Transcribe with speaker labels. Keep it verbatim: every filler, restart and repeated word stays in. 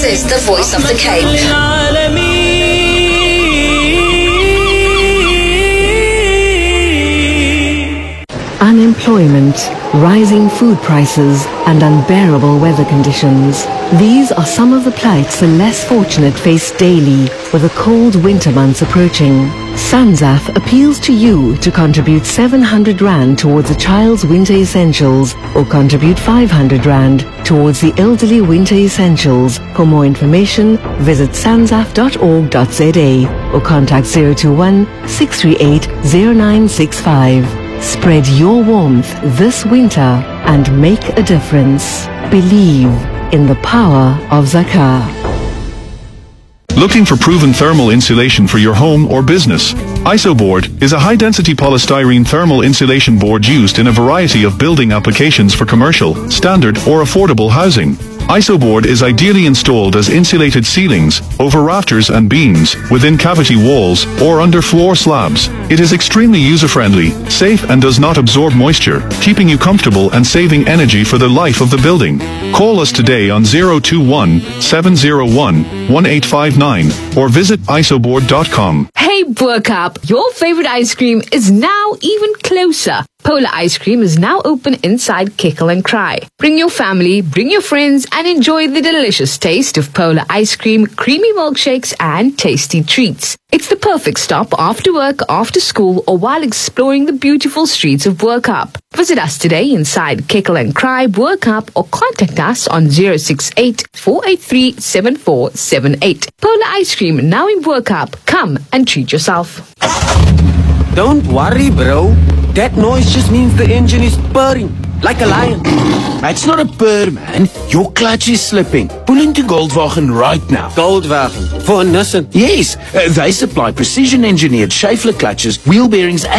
Speaker 1: is the voice of the Cape.
Speaker 2: Unemployment, rising food prices and unbearable weather conditions. These are some of the plights the less fortunate face daily with the cold winter months approaching. SANZAF appeals to you to contribute seven hundred rand towards a child's winter essentials or contribute five hundred rand towards the elderly winter essentials. For more information, visit sanzaf dot org dot z a or contact zero two one, six three eight, zero nine six five. Spread your warmth this winter and make a difference. Believe in the power of Zakar.
Speaker 3: Looking for proven thermal insulation for your home or business? IsoBoard is a high-density polystyrene thermal insulation board used in a variety of building applications for commercial, standard or affordable housing. IsoBoard is ideally installed as insulated ceilings, over rafters and beams, within cavity walls, or under floor slabs. It is extremely user-friendly, safe and does not absorb moisture, keeping you comfortable and saving energy for the life of the building. Call us today on zero two one, seven zero one, one eight five nine or visit isoboard dot com.
Speaker 4: Hey Boerkaap, your favorite ice cream is now even closer. Polar Ice Cream is now open inside Kickle and Cry. Bring your family, bring your friends, and enjoy the delicious taste of Polar Ice Cream, creamy milkshakes, and tasty treats. It's the perfect stop after work, after school, or while exploring the beautiful streets of Boerkaap. Visit us today inside Kickle and Cry, Boerkaap, or contact us on zero six eight, four eight three, seven four seven eight. Polar Ice Cream now in Boerkaap. Come and treat yourself.
Speaker 5: Don't worry, bro. That noise just means the engine is purring, like a lion.
Speaker 6: It's not a purr, man. Your clutch is slipping. Pull into Goldwagen right now.
Speaker 5: Goldwagen, for a Nissan.
Speaker 6: Yes, uh, they supply precision-engineered Schaeffler clutches, wheel bearings,